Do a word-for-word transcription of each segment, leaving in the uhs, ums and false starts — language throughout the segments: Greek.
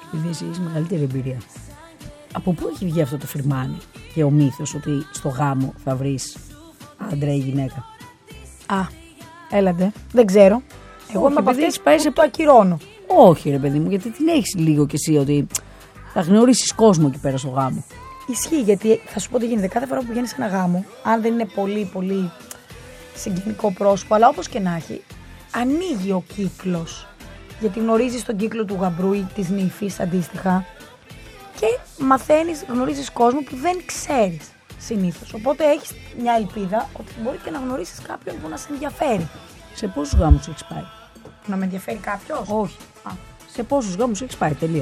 επειδή εσύ έχεις μεγαλύτερη εμπειρία. Από πού έχει βγει αυτό το φρυμάνι και ο μύθος ότι στο γάμο θα βρεις άντρα ή γυναίκα? Α, έλατε. Δεν ξέρω. Εγώ Όχι, είμαι από επειδή αυτές πάει που σε- το ακυρώνω. Όχι, ρε παιδί μου, γιατί την έχεις λίγο κι εσύ ότι θα γνωρίσεις κόσμο εκεί πέρα στο γάμο. Ισχύει, γιατί θα σου πω τι γίνεται. Κάθε φορά που πηγαίνεις σε ένα γάμο, αν δεν είναι πολύ πολύ συγγενικό πρόσωπο, αλλά όπως και να έχει, ανοίγει ο κύκλος. Γιατί γνωρίζεις τον κύκλο του γαμπρού ή της νύφης αντίστοιχα και μαθαίνεις, γνωρίζεις κόσμο που δεν ξέρεις συνήθως. Οπότε έχεις μια ελπίδα ότι μπορεί και να γνωρίσεις κάποιον που να σε ενδιαφέρει. Σε πόσους γάμους έχεις πάει? Να με ενδιαφέρει κάποιος. Όχι. Α. Σε πόσους γάμους έχεις πάει, τελεία.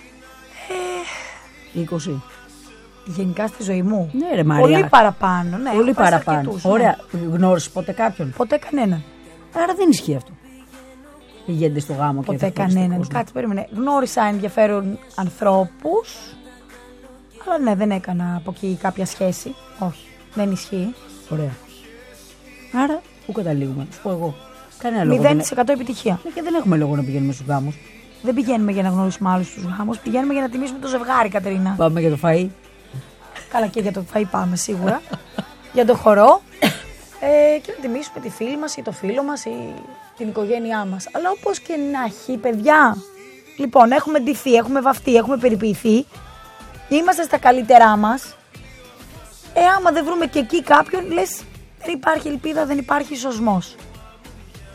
είκοσι. Γενικά στη ζωή μου. Ναι, ρε Μαρία. Πολύ παραπάνω. Ναι, Πολύ έχω πάει σε παραπάνω. αρκετούς, ναι. Ωραία. Γνώρισες ποτέ κάποιον? Ποτέ κανέναν. Άρα δεν ισχύει αυτό. Πηγαίνετε στο γάμο και Ποτέ θα γνωρίσετε κανέναν. κόσμο. Κάτσε, περίμενε. Γνώρισα ενδιαφέρον ανθρώπους, αλλά ναι, δεν έκανα από εκεί κάποια σχέση. Όχι, δεν ισχύει. Ωραία. Άρα, πού καταλήγουμε, να σου πω εγώ. Κανένα λόγο. μηδέν δεν... τοις εκατό επιτυχία. Ναι, και δεν έχουμε λόγο να πηγαίνουμε στους γάμους. Δεν πηγαίνουμε για να γνωρίσουμε άλλους στους γάμους, πηγαίνουμε για να τιμήσουμε το ζευγάρι, Κατερίνα. Πάμε για το φαΐ. Καλά, και για το φαΐ πάμε σίγουρα. Για το χορό. Ε, και να τιμήσουμε τη φίλη μας ή το φίλο μας ή την οικογένειά μας. Αλλά όπως και να έχει, παιδιά. Λοιπόν, έχουμε ντυθεί, έχουμε βαφτεί, έχουμε περιποιηθεί. Είμαστε στα καλύτερά μας. Ε, άμα δεν βρούμε και εκεί κάποιον, λες, δεν υπάρχει ελπίδα, δεν υπάρχει σωσμός.